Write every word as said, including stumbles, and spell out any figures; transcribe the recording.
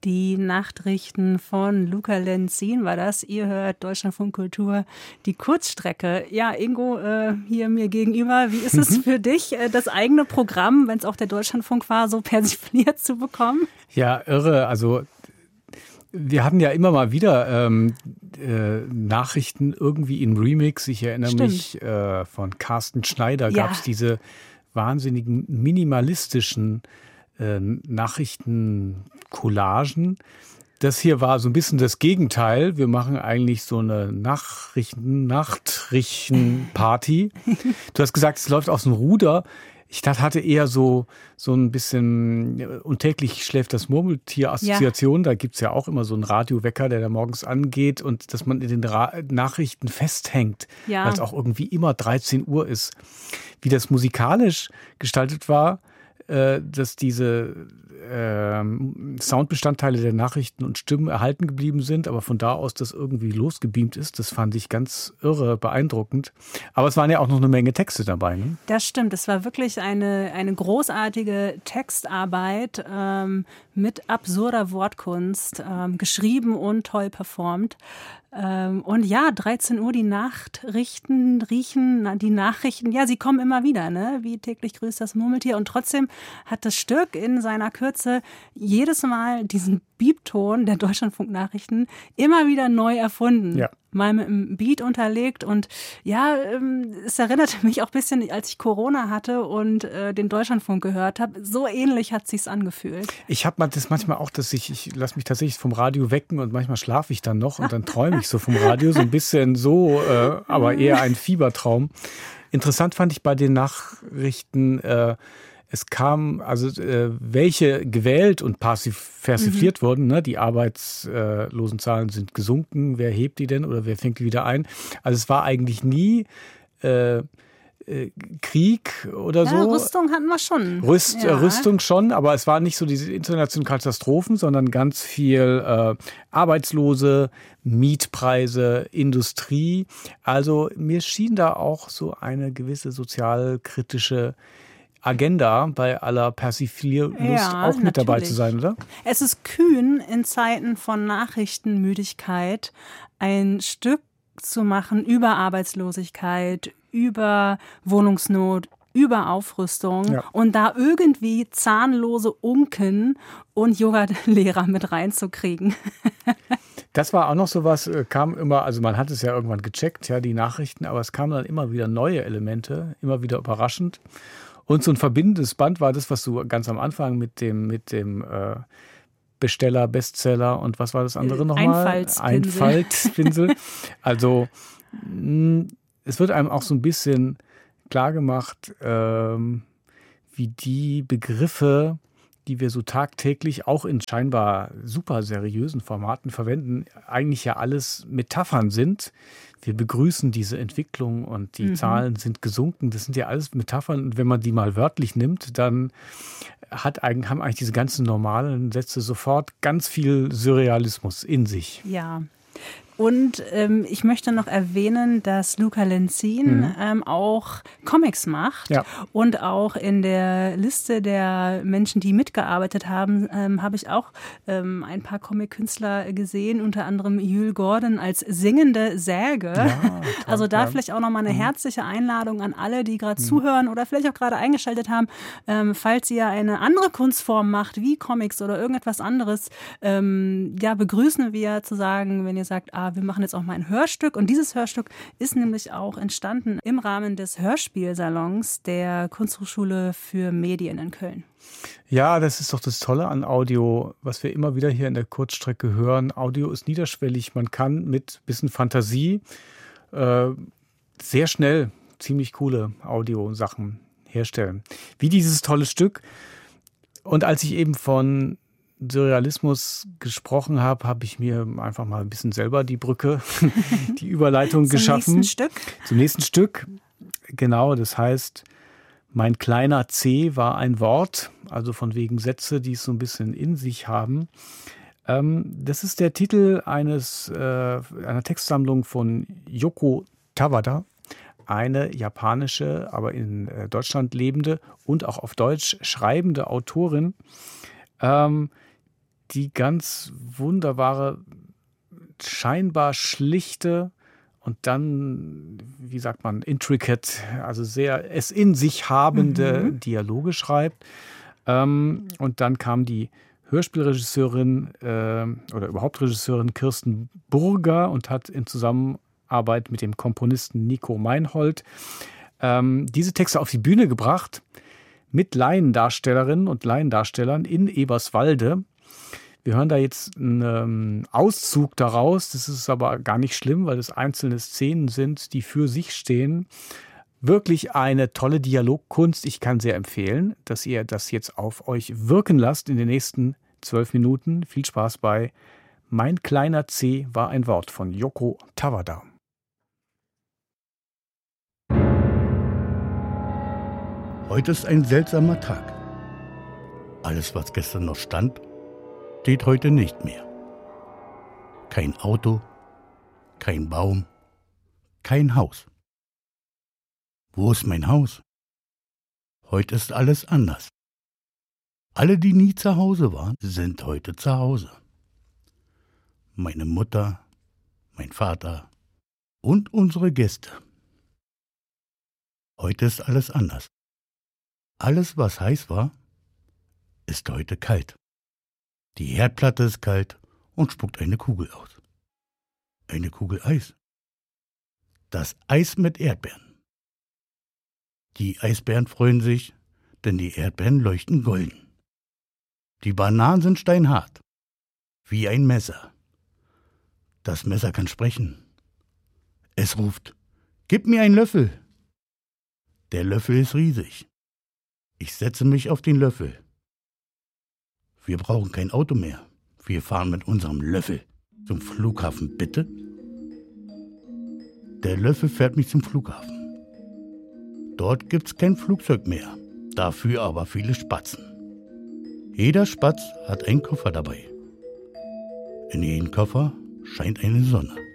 Die Nachrichten von Luca Lenzin war das. Ihr hört Deutschlandfunk Kultur, die Kurzstrecke. Ja, Ingo, äh, hier mir gegenüber. Wie ist es für dich, äh, das eigene Programm, wenn es auch der Deutschlandfunk war, so persifliert zu bekommen? Ja, irre. Also wir hatten ja immer mal wieder ähm, äh, Nachrichten irgendwie im Remix. Ich erinnere Stimmt. mich äh, von Carsten Schneider ja. gab es diese wahnsinnigen minimalistischen äh, Nachrichten-Collagen. Das hier war so ein bisschen das Gegenteil. Wir machen eigentlich so eine Nachrichten-Nachtrichten-Party. Du hast gesagt, es läuft aus dem Ruder. Ich hatte eher so, so ein bisschen untäglich schläft das Murmeltier-Assoziation. Ja. Da gibt's ja auch immer so einen Radiowecker, der da morgens angeht und dass man in den Ra- Nachrichten festhängt, ja. weil es auch irgendwie immer dreizehn Uhr ist. Wie das musikalisch gestaltet war, äh, dass diese äh, Soundbestandteile der Nachrichten und Stimmen erhalten geblieben sind, aber von da aus das irgendwie losgebeamt ist, das fand ich ganz irre, beeindruckend. Aber es waren ja auch noch eine Menge Texte dabei. Ne? Das stimmt, es war wirklich eine, eine großartige Textarbeit ähm, mit absurder Wortkunst, ähm, geschrieben und toll performt. Ähm, und ja, dreizehn Uhr die Nachrichten riechen, die Nachrichten, ja, sie kommen immer wieder, ne? Wie täglich grüßt das Murmeltier. Und trotzdem hat das Stück in seiner Kürze jedes Mal diesen Beepton der Deutschlandfunk-Nachrichten immer wieder neu erfunden. Ja. Mal mit einem Beat unterlegt und ja, es erinnerte mich auch ein bisschen, als ich Corona hatte und äh, den Deutschlandfunk gehört habe, so ähnlich hat es sich angefühlt. Ich habe das manchmal auch, dass ich, ich lasse mich tatsächlich vom Radio wecken und manchmal schlafe ich dann noch und dann träume ich so vom Radio, so ein bisschen so, äh, aber eher ein Fiebertraum. Interessant fand ich bei den Nachrichten, äh, es kam, also äh, welche gewählt und persifliert mhm. wurden, ne? Die Arbeitslosenzahlen sind gesunken, wer hebt die denn oder wer fängt die wieder ein? Also es war eigentlich nie äh, äh, Krieg oder ja, so. Rüstung hatten wir schon. Rüst, ja. äh, Rüstung schon, aber es waren nicht so diese internationalen Katastrophen, sondern ganz viel äh, Arbeitslose, Mietpreise, Industrie. Also mir schien da auch so eine gewisse sozialkritische Agenda bei aller Persiflierlust ja, auch mit natürlich. dabei zu sein, oder? Es ist kühn, in Zeiten von Nachrichtenmüdigkeit ein Stück zu machen über Arbeitslosigkeit, über Wohnungsnot, über Aufrüstung ja. und da irgendwie zahnlose Unken und Yoga-Lehrer mit reinzukriegen. Das war auch noch so was, kam immer, also man hat es ja irgendwann gecheckt, ja, die Nachrichten, aber es kamen dann immer wieder neue Elemente, immer wieder überraschend. Und so ein verbindendes Band war das, was du ganz am Anfang mit dem, mit dem äh, Besteller, Bestseller und was war das andere nochmal? Einfaltspinsel. Einfaltspinsel. Also mh, es wird einem auch so ein bisschen klar gemacht, ähm, wie die Begriffe, die wir so tagtäglich auch in scheinbar super seriösen Formaten verwenden, eigentlich ja alles Metaphern sind. Wir begrüßen diese Entwicklung und die mhm. Zahlen sind gesunken. Das sind ja alles Metaphern. Und wenn man die mal wörtlich nimmt, dann hat eigentlich, haben eigentlich diese ganzen normalen Sätze sofort ganz viel Surrealismus in sich. Ja. Und ähm, ich möchte noch erwähnen, dass Luca Lenzin mhm. ähm, auch Comics macht. Ja. Und auch in der Liste der Menschen, die mitgearbeitet haben, ähm, habe ich auch ähm, ein paar Comic-Künstler gesehen, unter anderem Jules Gordon als singende Säge. Ja, toll, also da ja. vielleicht auch nochmal eine mhm. herzliche Einladung an alle, die gerade mhm. zuhören oder vielleicht auch gerade eingeschaltet haben. Ähm, falls ihr eine andere Kunstform macht, wie Comics oder irgendetwas anderes, ähm, ja, begrüßen wir zu sagen, wenn ihr sagt, ah, wir machen jetzt auch mal ein Hörstück. Und dieses Hörstück ist nämlich auch entstanden im Rahmen des Hörspielsalons der Kunsthochschule für Medien in Köln. Ja, das ist doch das Tolle an Audio, was wir immer wieder hier in der Kurzstrecke hören. Audio ist niederschwellig. Man kann mit ein bisschen Fantasie äh, sehr schnell ziemlich coole Audiosachen herstellen. Wie dieses tolle Stück. Und als ich eben von Surrealismus gesprochen habe, habe ich mir einfach mal ein bisschen selber die Brücke, die Überleitung Zum geschaffen. Zum nächsten Stück? Zum nächsten Stück. Genau, das heißt, mein kleiner C war ein Wort, also von wegen Sätze, die es so ein bisschen in sich haben. Ähm, das ist der Titel eines äh, einer Textsammlung von Yoko Tawada, eine japanische, aber in äh, Deutschland lebende und auch auf Deutsch schreibende Autorin. Ähm, die ganz wunderbare, scheinbar schlichte und dann, wie sagt man, intricate, also sehr es in sich habende mhm. Dialoge schreibt. Ähm, und dann kam die Hörspielregisseurin äh, oder überhaupt Regisseurin Kirsten Burger und hat in Zusammenarbeit mit dem Komponisten Nico Meinhold ähm, diese Texte auf die Bühne gebracht mit Laiendarstellerinnen und Laiendarstellern in Eberswalde. Wir hören da jetzt einen Auszug daraus. Das ist aber gar nicht schlimm, weil es einzelne Szenen sind, die für sich stehen. Wirklich eine tolle Dialogkunst. Ich kann sehr empfehlen, dass ihr das jetzt auf euch wirken lasst in den nächsten zwölf Minuten. Viel Spaß bei Mein kleiner C war ein Wort von Yoko Tawada. Heute ist ein seltsamer Tag. Alles, was gestern noch stand, steht heute nicht mehr. Kein Auto, kein Baum, kein Haus. Wo ist mein Haus? Heute ist alles anders. Alle, die nie zu Hause waren, sind heute zu Hause. Meine Mutter, mein Vater und unsere Gäste. Heute ist alles anders. Alles, was heiß war, ist heute kalt. Die Herdplatte ist kalt und spuckt eine Kugel aus. Eine Kugel Eis. Das Eis mit Erdbeeren. Die Eisbären freuen sich, denn die Erdbeeren leuchten golden. Die Bananen sind steinhart, wie ein Messer. Das Messer kann sprechen. Es ruft, gib mir einen Löffel. Der Löffel ist riesig. Ich setze mich auf den Löffel. Wir brauchen kein Auto mehr. Wir fahren mit unserem Löffel zum Flughafen, bitte. Der Löffel fährt mich zum Flughafen. Dort gibt's kein Flugzeug mehr, dafür aber viele Spatzen. Jeder Spatz hat einen Koffer dabei. In jedem Koffer scheint eine Sonne.